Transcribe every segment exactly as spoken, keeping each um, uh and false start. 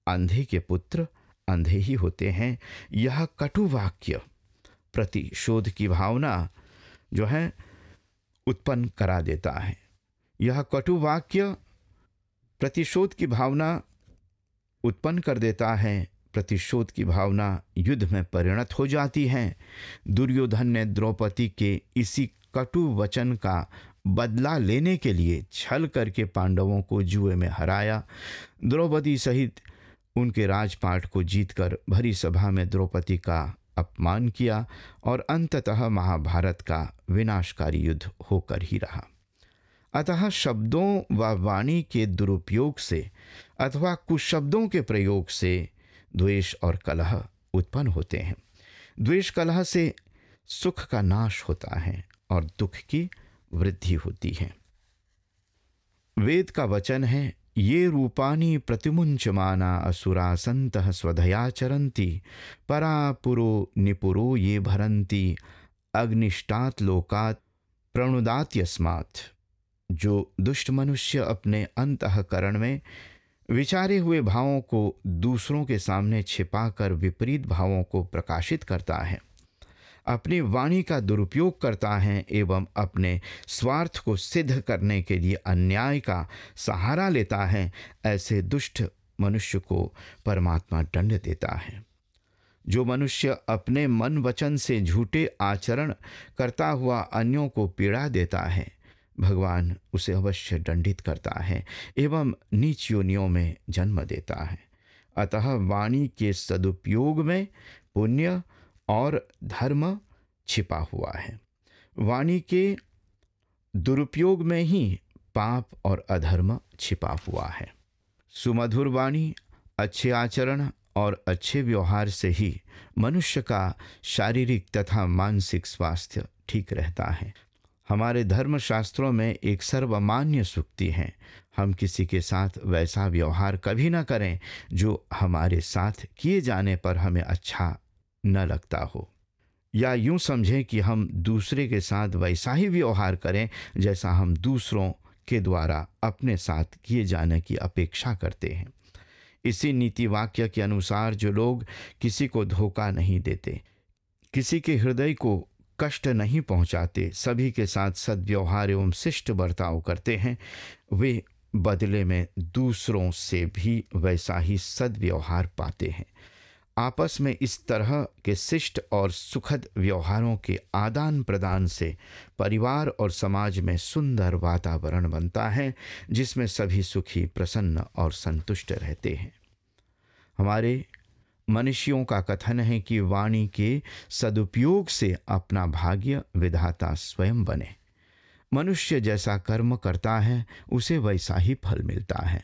अंधे के पुत्र अंधे ही होते हैं। यह कटु वाक्य प्रतिशोध की भावना जो है उत्पन्न करा देता है। यह कटु वाक्य प्रतिशोध की भावना उत्पन्न कर देता है। प्रतिशोध की भावना युद्ध में परिणत हो जाती है। दुर्योधन ने द्रौपदी के इसी कटु वचन का बदला लेने के लिए छल करके पांडवों को जुए में हराया। द्रौपदी सहित उनके राजपाट को जीतकर भरी सभा में द्रौपदी का अपमान किया और अंततः महाभारत का विनाशकारी युद्ध होकर ही रहा। अतः शब्दों व वाणी के दुरुपयोग से अथवा कुशब्दों के प्रयोग से द्वेष और कलह उत्पन्न होते हैं। द्वेष कलह से सुख का नाश होता है और दुख की वृद्धि होती है। वेद का वचन है, ये रूपानी प्रतिमुंचमाना असुरा संतः स्वधया चरन्ति परा पुरो निपुरो ये भरन्ति अग्निष्टात् लोकात् प्रणुदात्यस्मात्। जो दुष्ट मनुष्य अपने अंतःकरण में विचारे हुए भावों को दूसरों के सामने छिपाकर विपरीत भावों को प्रकाशित करता है, अपनी वाणी का दुरुपयोग करता है एवं अपने स्वार्थ को सिद्ध करने के लिए अन्याय का सहारा लेता है, ऐसे दुष्ट मनुष्य को परमात्मा दंड देता है। जो मनुष्य अपने मन वचन से झूठे आचरण करता हुआ अन्यों को पीड़ा देता है, भगवान उसे अवश्य दंडित करता है एवं नीच योनियों में जन्म देता है। अतः वाणी के सदुपयोग में पुण्य और धर्म छिपा हुआ है। वाणी के दुरुपयोग में ही पाप और अधर्म छिपा हुआ है। सुमधुर वाणी, अच्छे आचरण और अच्छे व्यवहार से ही मनुष्य का शारीरिक तथा मानसिक स्वास्थ्य ठीक रहता है। हमारे धर्मशास्त्रों में एक सर्वमान्य सूक्ति है, हम किसी के साथ वैसा व्यवहार कभी न करें जो हमारे साथ किए जाने पर हमें अच्छा न लगता हो, या यूं समझें कि हम दूसरे के साथ वैसा ही व्यवहार करें जैसा हम दूसरों के द्वारा अपने साथ किए जाने की अपेक्षा करते हैं। इसी नीति वाक्य के अनुसार जो लोग किसी को धोखा नहीं देते, किसी के हृदय को कष्ट नहीं पहुंचाते, सभी के साथ सद्व्यवहार एवं शिष्ट बर्ताव करते हैं, वे बदले में दूसरों से भी वैसा ही सद्व्यवहार पाते हैं। आपस में इस तरह के शिष्ट और सुखद व्यवहारों के आदान प्रदान से परिवार और समाज में सुंदर वातावरण बनता है, जिसमें सभी सुखी, प्रसन्न और संतुष्ट रहते हैं। हमारे मनीषियों का कथन है कि वाणी के सदुपयोग से अपना भाग्य विधाता स्वयं बने। मनुष्य जैसा कर्म करता है उसे वैसा ही फल मिलता है।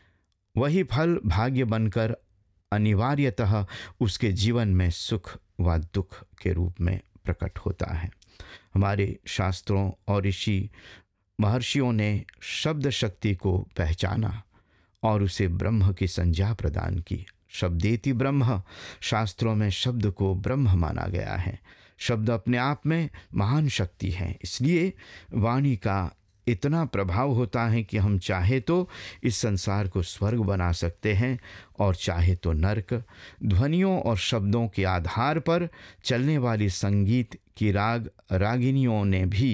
वही फल भाग्य बनकर अनिवार्यतः उसके जीवन में सुख व दुख के रूप में प्रकट होता है। हमारे शास्त्रों और ऋषि महर्षियों ने शब्द शक्ति को पहचाना और उसे ब्रह्म की संज्ञा प्रदान की। शब्देति ब्रह्म, शास्त्रों में शब्द को ब्रह्म माना गया है। शब्द अपने आप में महान शक्ति है, इसलिए वाणी का इतना प्रभाव होता है कि हम चाहे तो इस संसार को स्वर्ग बना सकते हैं और चाहे तो नरक। ध्वनियों और शब्दों के आधार पर चलने वाली संगीत की राग रागिनियों ने भी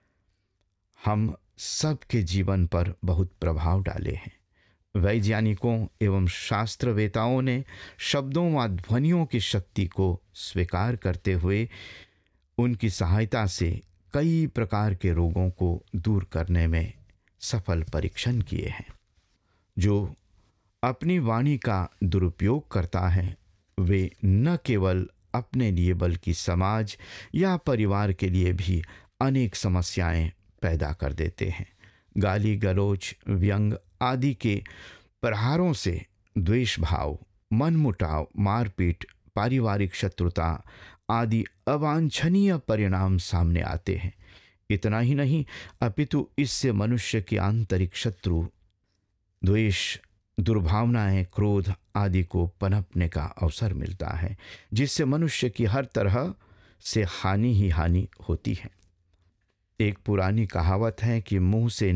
हम सबके जीवन पर बहुत प्रभाव डाले हैं। वैज्ञानिकों एवं शास्त्रवेताओं ने शब्दों व ध्वनियों की शक्ति को स्वीकार करते हुए उनकी सहायता से कई प्रकार के रोगों को दूर करने में सफल परीक्षण किए हैं। जो अपनी वाणी का दुरुपयोग करता है वे न केवल अपने लिए बल्कि समाज या परिवार के लिए भी अनेक समस्याएं पैदा कर देते हैं। गाली गलौज, व्यंग आदि के प्रहारों से द्वेष भाव, मनमुटाव, मारपीट, पारिवारिक शत्रुता आदि अवांछनीय परिणाम सामने आते हैं। इतना ही नहीं, अपितु इससे मनुष्य के आंतरिक शत्रु, द्वेष, दुर्भावनाएं, क्रोध आदि को पनपने का अवसर मिलता है, जिससे मनुष्य की हर तरह से हानि ही हानि होती है। एक पुरानी कहावत है कि मुंह से